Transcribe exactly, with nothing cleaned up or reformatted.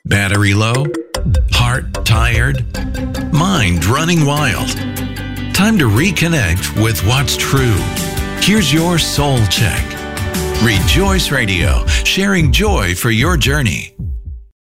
Battery low? Heart tired? Mind running wild? Time to reconnect with what's true. Here's your soul check. Rejoice Radio, sharing joy for your journey.